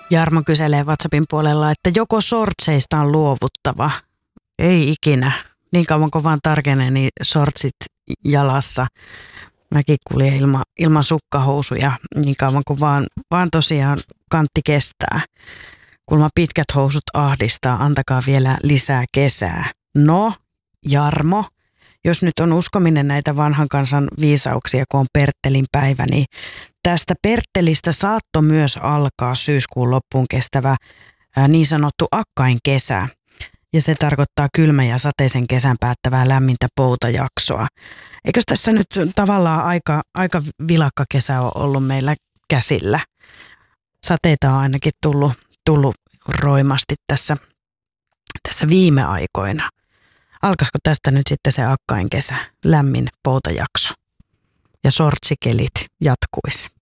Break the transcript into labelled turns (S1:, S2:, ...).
S1: Jarmo kyselee WhatsAppin puolella, että joko shortseista on luovuttava. Ei ikinä. Niin kauan kuin vaan tarkenee, niin shortsit jalassa. Mäkin kuljen ilman sukkahousuja niin kauan kuin vaan tosiaan kantti kestää. Kulma pitkät housut ahdistaa, antakaa vielä lisää kesää. No, Jarmo, jos nyt on uskominen näitä vanhan kansan viisauksia, kun on Perttelin päivä, niin tästä Perttelistä saattoi myös alkaa syyskuun loppuun kestävä niin sanottu akkain kesä. Ja se tarkoittaa kylmän ja sateisen kesän päättävää lämmintä poutajaksoa. Eikös tässä nyt tavallaan aika vilakka kesä ole ollut meillä käsillä? Sateita on ainakin tullut roimasti tässä viime aikoina. Alkaisiko tästä nyt sitten se akkain kesä, lämmin poutajakso ja sortsikelit jatkuisi?